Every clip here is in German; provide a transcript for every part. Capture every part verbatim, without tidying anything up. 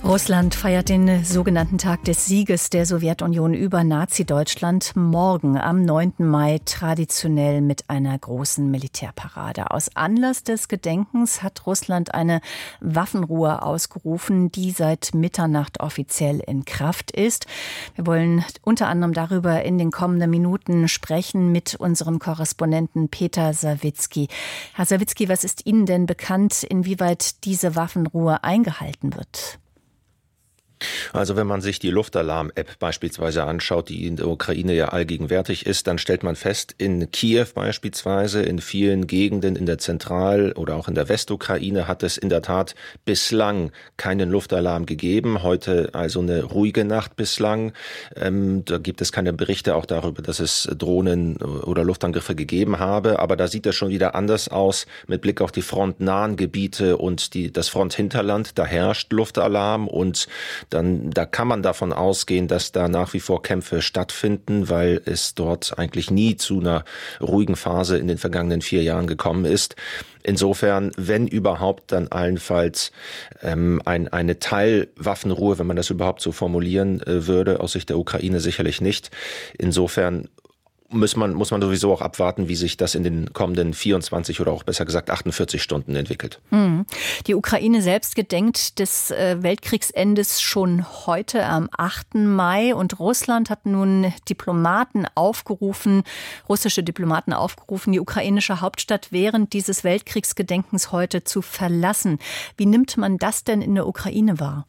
Russland feiert den sogenannten Tag des Sieges der Sowjetunion über Nazi-Deutschland morgen am neunten Mai traditionell mit einer großen Militärparade. Aus Anlass des Gedenkens hat Russland eine Waffenruhe ausgerufen, die seit Mitternacht offiziell in Kraft ist. Wir wollen unter anderem darüber in den kommenden Minuten sprechen mit unserem Korrespondenten Peter Sawicki. Herr Sawicki, was ist Ihnen denn bekannt, inwieweit diese Waffenruhe eingehalten wird? Also wenn man sich die Luftalarm-App beispielsweise anschaut, die in der Ukraine ja allgegenwärtig ist, dann stellt man fest, in Kiew beispielsweise, in vielen Gegenden in der Zentral- oder auch in der Westukraine hat es in der Tat bislang keinen Luftalarm gegeben. Heute also eine ruhige Nacht bislang. Ähm, da gibt es keine Berichte auch darüber, dass es Drohnen oder Luftangriffe gegeben habe. Aber da sieht es schon wieder anders aus mit Blick auf die frontnahen Gebiete und die, das Fronthinterland. Da herrscht Luftalarm und dann da kann man davon ausgehen, dass da nach wie vor Kämpfe stattfinden, weil es dort eigentlich nie zu einer ruhigen Phase in den vergangenen vier Jahren gekommen ist. Insofern, wenn überhaupt, dann allenfalls ähm, ein, eine Teilwaffenruhe, wenn man das überhaupt so formulieren äh, würde, aus Sicht der Ukraine sicherlich nicht. Insofern muss man, muss man sowieso auch abwarten, wie sich das in den kommenden vierundzwanzig oder auch besser gesagt achtundvierzig Stunden entwickelt. Hm. Die Ukraine selbst gedenkt des äh, Weltkriegsendes schon heute am achten Mai und Russland hat nun Diplomaten aufgerufen, russische Diplomaten aufgerufen, die ukrainische Hauptstadt während dieses Weltkriegsgedenkens heute zu verlassen. Wie nimmt man das denn in der Ukraine wahr?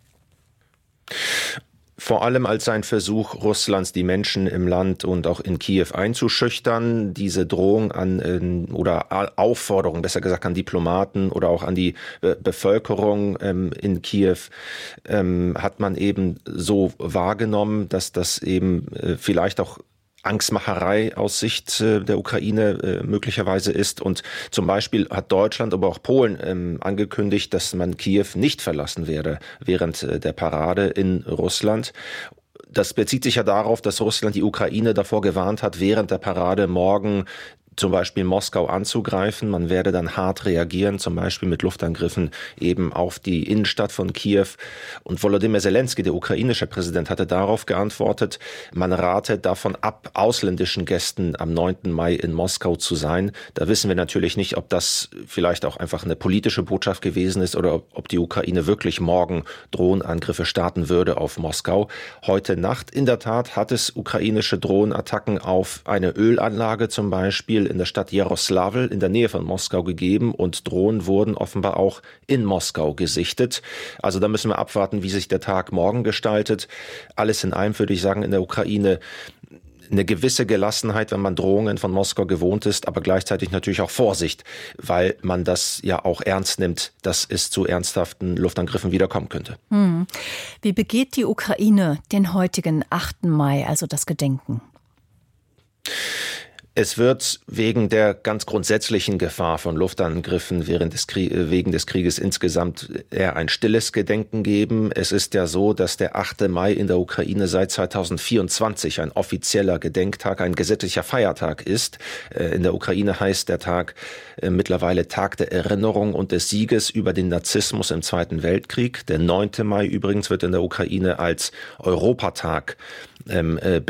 Vor allem als ein Versuch Russlands, die Menschen im Land und auch in Kiew einzuschüchtern. Diese Drohung an oder Aufforderung, besser gesagt an Diplomaten oder auch an die Bevölkerung ähm, in Kiew ähm, hat man eben so wahrgenommen, dass das eben äh, vielleicht auch Angstmacherei aus Sicht der Ukraine äh, möglicherweise ist. Und zum Beispiel hat Deutschland, aber auch Polen ähm, angekündigt, dass man Kiew nicht verlassen werde während äh, der Parade in Russland. Das bezieht sich ja darauf, dass Russland die Ukraine davor gewarnt hat, während der Parade morgen zum Beispiel Moskau anzugreifen. Man werde dann hart reagieren, zum Beispiel mit Luftangriffen eben auf die Innenstadt von Kiew. Und Volodymyr Zelensky, der ukrainische Präsident, hatte darauf geantwortet, man rate davon ab, ausländischen Gästen am neunten Mai in Moskau zu sein. Da wissen wir natürlich nicht, ob das vielleicht auch einfach eine politische Botschaft gewesen ist oder ob die Ukraine wirklich morgen Drohnenangriffe starten würde auf Moskau. Heute Nacht in der Tat hat es ukrainische Drohnenattacken auf eine Ölanlage zum Beispiel in der Stadt Jaroslawl in der Nähe von Moskau gegeben und Drohnen wurden offenbar auch in Moskau gesichtet. Also da müssen wir abwarten, wie sich der Tag morgen gestaltet. Alles in allem würde ich sagen, in der Ukraine eine gewisse Gelassenheit, wenn man Drohungen von Moskau gewohnt ist, aber gleichzeitig natürlich auch Vorsicht, weil man das ja auch ernst nimmt, dass es zu ernsthaften Luftangriffen wiederkommen könnte. Hm. Wie begeht die Ukraine den heutigen achten Mai, also das Gedenken? Es wird wegen der ganz grundsätzlichen Gefahr von Luftangriffen während des Krie- wegen des Krieges insgesamt eher ein stilles Gedenken geben. Es ist ja so, dass der achte Mai in der Ukraine seit zweitausendvierundzwanzig ein offizieller Gedenktag, ein gesetzlicher Feiertag ist. In der Ukraine heißt der Tag mittlerweile Tag der Erinnerung und des Sieges über den Nazismus im Zweiten Weltkrieg. Der neunte Mai übrigens wird in der Ukraine als Europatag ähm,